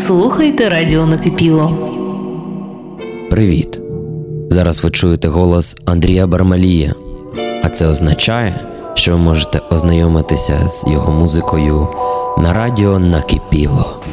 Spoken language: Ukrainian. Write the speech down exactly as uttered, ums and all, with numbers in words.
слухайте радіо Накипіло. Привіт! Зараз ви чуєте голос Андрія Бармалія, а це означає, що ви можете ознайомитися з його музикою на радіо Накипіло.